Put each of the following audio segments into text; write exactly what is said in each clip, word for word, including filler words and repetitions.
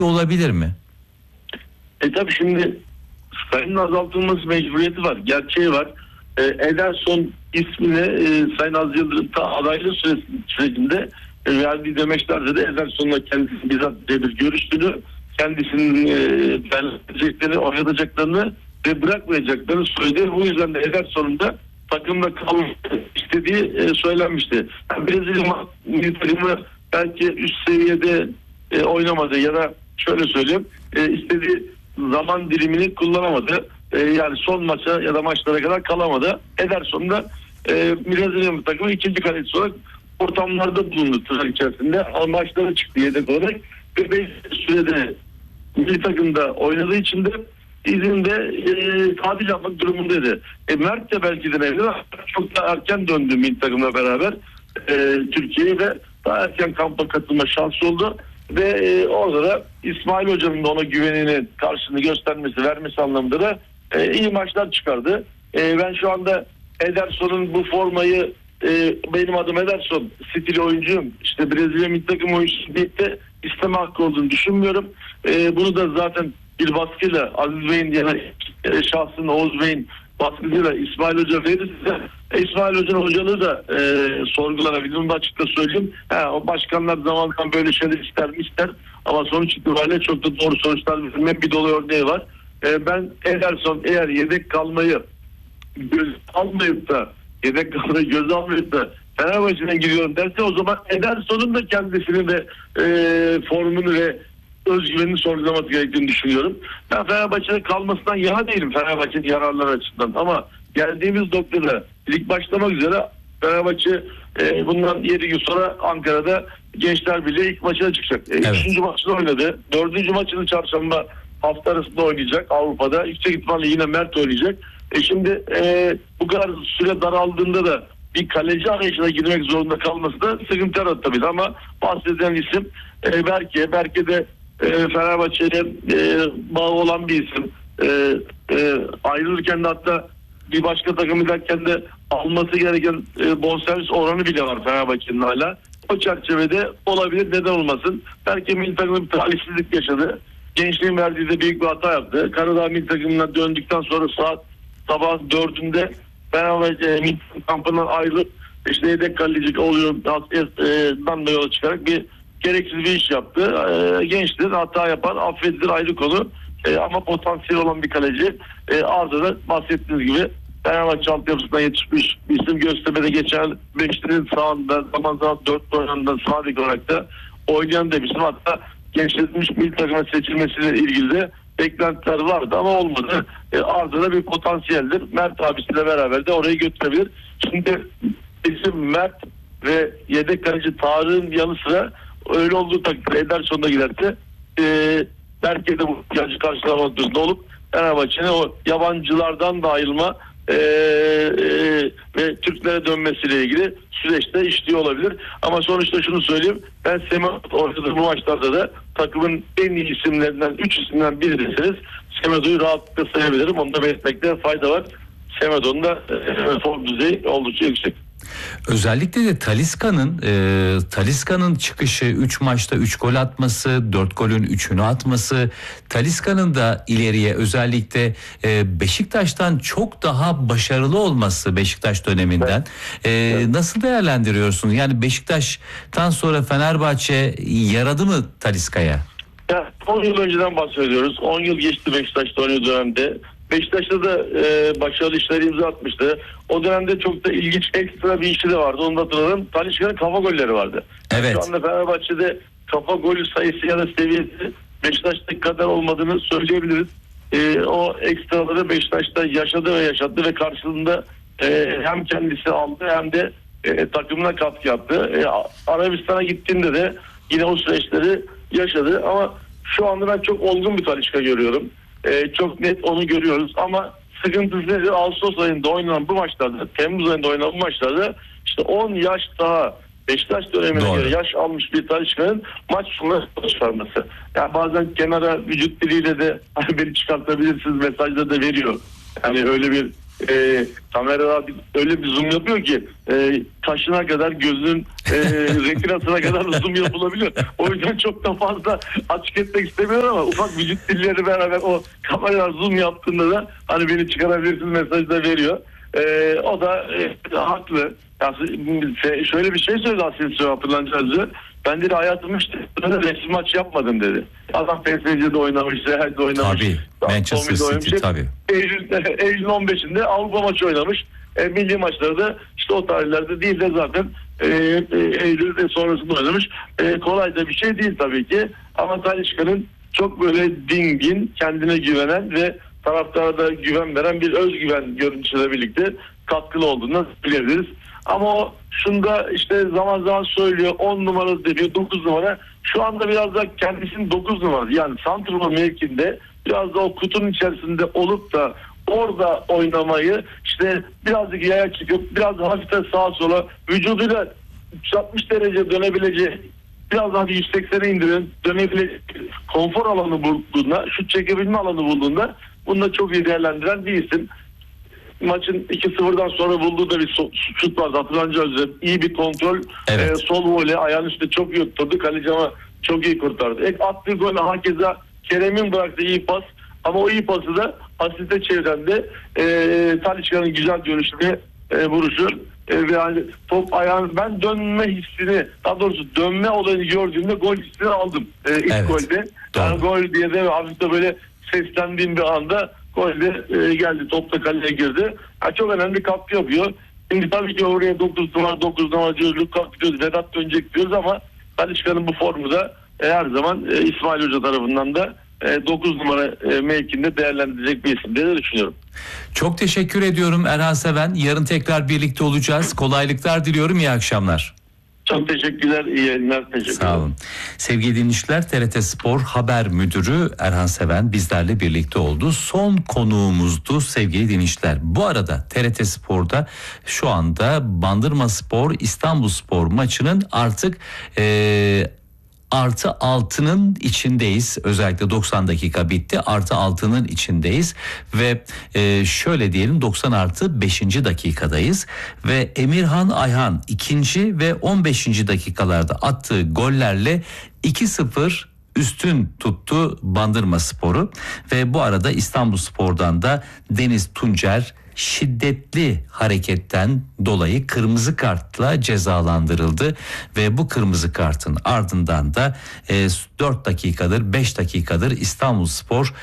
olabilir mi? E tabii şimdi sayının azaltılması mecburiyeti var. Gerçeği var. E, Ederson ismini e, Sayın Aziz Yıldırım ta adaylığı süresi, sürecinde e, verdiği demeçlerde de Ederson'la kendisi bizzat bir görüştüğünü, kendisinin e, oynatacaklarını ve bırakmayacaklarını söyledi. Bu yüzden de Ederson'un da takımda kalmak istediği e, söylenmişti. Yani Brezilya milli takımı belki üst seviyede e, oynamadı ya da şöyle söyleyeyim, e, istediği zaman dilimini kullanamadı. E, yani son maça ya da maçlara kadar kalamadı. Ederson da e, Brezilya takımı ikinci kalecisi olarak ortamlarda bulundu tırnak içerisinde. Ama maçlara çıktı yedek olarak ve beş sürede milli takımda oynadığı için de izinde e, tatil yapmak durumundaydı. E, Mert de belki denebilir ama çok daha erken döndü milli takımla beraber e, Türkiye'ye ve daha erken kampa katılma şansı oldu. Ve e, orada da İsmail Hoca'nın da ona güvenini, karşılığını göstermesi, vermesi anlamında da e, iyi maçlar çıkardı. E, ben şu anda Ederson'un bu formayı, e, benim adım Ederson, stil oyuncuyum, İşte Brezilya milli takım oyuncusu deyip de isteme hakkı olduğunu düşünmüyorum. E, bunu da zaten bir baskıyla Aziz Bey'in yani e, şahsının Oğuz Bey'in baskısıyla İsmail Hoca verirse e, İsmail Hoca'nın hocalığı da e, sorgulanabilir. Onu da açıkça söyleyeyim. Ha, o başkanlar zamanla böyle şeyler ister mi ister ama sonuç itibariyle çok da doğru sonuçlar vermeyen bir dolu örneği var. E, ben Ederson eğer yedek kalmayı göz almayıp da yedek kalmayı göz almayıp da Fenerbahçe'den gidiyorum derse o zaman Ederson'un da kendisini de e, formunu ve özgüvenini sorgulaması gerektiğini düşünüyorum. Ben Fenerbahçe'de kalmasından yana değilim Fenerbahçe'nin yararları açısından ama geldiğimiz noktada lig başlamak üzere Fenerbahçe e, bundan yedi gün sonra Ankara'da Gençler Birliği ilk maçına çıkacak. E, evet. Üçüncü maçını oynadı. Dördüncü maçını çarşamba hafta arasında oynayacak Avrupa'da. Yüksek ihtimalle yine Mert oynayacak. E şimdi e, bu kadar süre daraldığında da bir kaleci arayışına girmek zorunda kalması da sıkıntı yarattı tabii ama bahsedilen isim e, Berke. Berke de e, Fenerbahçe'yle e, bağı olan bir isim. E, e, ayrılırken de hatta bir başka takım giderken de alması gereken e, bonservis oranı bile var Fenerbahçe'nin hala. O çerçevede olabilir, neden olmasın. Berke milli takımda bir talihsizlik yaşadı. Gençliğin verdiği de büyük bir hata yaptı. Karadağ milli takımına döndükten sonra saat sabah dördünde Fenerbahçe milli kampından ayrılıp işte yedek kalecilik oluyor. Dan da yola çıkarak bir gereksiz bir iş yaptı. E, gençtir, hata yapar, affedilir, ayrı konu. E, ama potansiyel olan bir kaleci. E, Arda da bahsettiğiniz gibi Fenerbahçe altyapısından yetişmiş bir isim. Göztepe'de geçen beşlerin sağında zaman zaman dört oynanında sağ lig olarak da oynayan da bir isim. Hatta gençleşmiş milli takıma seçilmesiyle ilgili de beklentiler vardı ama olmadı. E, Arda da bir potansiyeldir. Mert abisiyle beraber de orayı götürebilir. Şimdi isim Mert ve yedek kaleci Tarık'ın yanı sıra öyle olduğu takdirde Ederson'da giderse e, belki de bu yancı karşılamak durumunda olup Fenerbahçe'nin o yabancılardan da ayrılma e, e, ve Türklere dönmesiyle ilgili süreçte işliyor olabilir. Ama sonuçta şunu söyleyeyim. Ben Semedo oynadığı bu maçlarda da takımın en iyi isimlerinden, üç isimden biri deseniz Semedo'yu rahatlıkla sayabilirim. Onu da belirtmekte fayda var. Semedo'nun da e, form düzeyi oldukça yüksek. Özellikle de Talisca'nın e, Talisca'nın çıkışı, üç maçta üç gol atması, dört golün üçünü atması, Talisca'nın da ileriye özellikle e, Beşiktaş'tan çok daha başarılı olması Beşiktaş döneminden. Evet. E, evet. Nasıl değerlendiriyorsunuz? Yani Beşiktaş'tan sonra Fenerbahçe yaradı mı Talisca'ya? Ya, on yıl önceden bahsediyoruz. on yıl geçti Beşiktaş'ta oynadığı dönemde. Beşiktaş'ta da e, başarılı işler imza atmıştı. O dönemde çok da ilginç ekstra bir işi de vardı. Onu da hatırladım. Talisca'nın kafa golleri vardı. Evet. Şu anda Fenerbahçe'de kafa golü sayısı ya da seviyesi Beşiktaş'taki kadar olmadığını söyleyebiliriz. E, o ekstraları Beşiktaş'ta yaşadı ve yaşattı ve karşılığında e, hem kendisi aldı hem de e, takımına katkı yaptı. E, Arabistan'a gittiğinde de yine o süreçleri yaşadı ama şu anda ben çok olgun bir Talisca görüyorum. Ee, çok net onu görüyoruz ama sıkıntısı nedir? Ağustos ayında oynanan bu maçlarda, Temmuz ayında oynanan bu maçlarda işte on yaş daha Beşiktaş dönemine Doğru. göre yaş almış bir Talisca'nın maç sonuna çıkarması. Yani bazen kenara vücut diliyle de beni çıkartabilirsiniz mesajları da veriyor. Yani öyle bir e, kameralar öyle bir zoom yapıyor ki e, taşına kadar, gözünün e, retinasına kadar zoom yapılabiliyor. O yüzden çok da fazla açık etmek istemiyorum ama ufak vücut dilleri beraber o kameralar zoom yaptığında da hani beni çıkarabilirsin mesajı da veriyor. E, o da e, haklı. Yani şöyle bir şey söyledi Asil hatırlanacağız. Ben dedi hayatımda işte resim maç yapmadım dedi. Adam P S G'de oynamış, Seher'de oynamış. Tabii. Manchester City tabii. Eylül, Eylül on beşinde Avrupa maçı oynamış. E, milli maçlarda işte o tarihlerde değil de zaten e, e, Eylül ve sonrasında oynamış. E, kolay da bir şey değil tabii ki. Ama Talisca'nın çok böyle dingin, kendine güvenen ve taraftara da güven veren bir özgüven görüntüsüyle birlikte katkılı olduğunu bilebiliriz. Ama o şunda işte zaman zaman söylüyor on numara deniyor, dokuz numara. Şu anda biraz da kendisinin dokuz numarası yani santrfor mevkinde biraz da o kutunun içerisinde olup da orada oynamayı işte birazcık yaya çıkıp biraz hafif de sağa sola vücuduyla üç yüz altmış derece dönebileceği biraz daha bir yüz seksene indiren dönebilecek konfor alanı bulduğunda, şut çekebilme alanı bulduğunda bunu da çok iyi değerlendiren bir isim. Maçın iki sıfırdan sonra bulduğu da bir şut vardı hatırlanacağı üzere. İyi bir kontrol. Evet. E, sol voley ayağın üstünde çok iyi oturdu. Kaleci ama çok iyi kurtardı. Ek attığı gol hakeza Kerem'in bıraktığı iyi pas. Ama o iyi pası da asiste çeviren de e, Talisca'nın güzel dönüşlü e, vuruşu. E, ve yani top ayağın ben dönme hissini daha doğrusu dönme olayını gördüğümde gol hissini aldım. E, ilk evet. golde. Yani gol diye de hafif de böyle seslendiğim bir anda golde e, geldi. Top da kaleye girdi. Ha, çok önemli katkı yapıyor. Şimdi tabii ki oraya dokuz numara dokuz numara diyoruz. Lukas diyoruz. Vedat dönecek diyoruz ama Talisca'nın bu formu da e, her zaman e, İsmail Hoca tarafından da e, dokuz numara e, mevkinde değerlendirecek bir isim diye düşünüyorum. Çok teşekkür ediyorum Erhan Seven. Yarın tekrar birlikte olacağız. Kolaylıklar diliyorum. İyi akşamlar. Çok teşekkürler, iyi yayınlar. Teşekkürler. Sağ olun. Sevgili dinleyiciler, T R T Spor Haber Müdürü Erhan Seven bizlerle birlikte oldu. Son konuğumuzdu sevgili dinleyiciler. Bu arada T R T Spor'da şu anda Bandırmaspor İstanbulspor maçının artık ee, artı altının içindeyiz. Özellikle doksan dakika bitti. Artı altının içindeyiz. Ve e, şöyle diyelim doksan artı beşinci dakikadayız. Ve Emirhan Ayhan ikinci ve on beşinci dakikalarda attığı gollerle iki sıfır üstün tuttu Bandırmaspor'u. Ve bu arada İstanbulspor'dan da Deniz Tuncer şiddetli hareketten dolayı kırmızı kartla cezalandırıldı ve bu kırmızı kartın ardından da e, dört dakikadır beş dakikadır İstanbulspor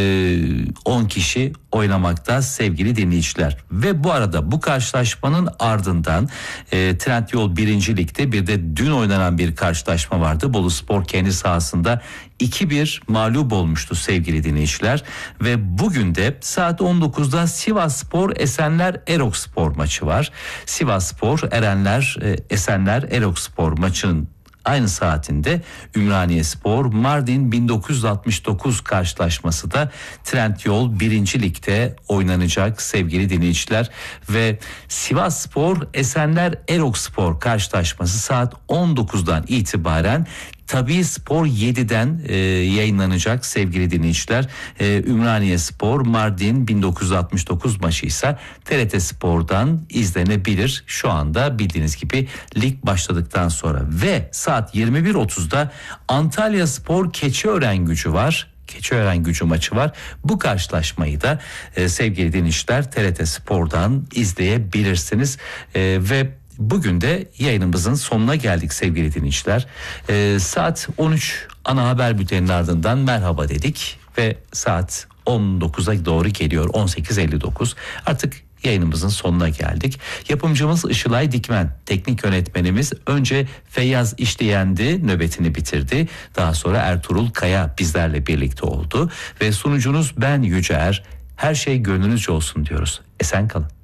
e, on kişi oynamakta sevgili dinleyiciler. Ve bu arada bu karşılaşmanın ardından e, Trendyol birinci Lig'de bir de dün oynanan bir karşılaşma vardı. Boluspor kendi sahasında iki bir mağlup olmuştu sevgili dinleyiciler. Ve bugün de saat on dokuzda Sivasspor Esenler Erokspor maçı var. Sivasspor Erenler Esenler Erokspor maçının aynı saatinde Ümraniyespor Mardin bin dokuz yüz altmış dokuz karşılaşması da Trendyol birinci Lig'de oynanacak sevgili dinleyiciler. Ve Sivasspor Esenler Erokspor karşılaşması saat on dokuzdan itibaren Tabii Spor yediden e, yayınlanacak sevgili dinleyiciler. E, Ümraniyespor Mardin bin dokuz yüz altmış dokuz maçı ise T R T Spor'dan izlenebilir. Şu anda bildiğiniz gibi lig başladıktan sonra ve saat yirmi bir otuzda Antalyaspor Keçiören-Gücü var. Keçiören-Gücü maçı var. Bu karşılaşmayı da e, sevgili dinleyiciler T R T Spor'dan izleyebilirsiniz. E, ve bugün de yayınımızın sonuna geldik sevgili dinleyiciler. Ee, saat on üç ana haber bülteninin ardından merhaba dedik ve saat on dokuza doğru geliyor, on sekiz elli dokuz. Artık yayınımızın sonuna geldik. Yapımcımız Işılay Dikmen, teknik yönetmenimiz önce Feyyaz İşleyendi, nöbetini bitirdi. Daha sonra Ertuğrul Kaya bizlerle birlikte oldu ve sunucunuz ben Yüce Er. Her şey gönlünüzce olsun diyoruz. Esen kalın.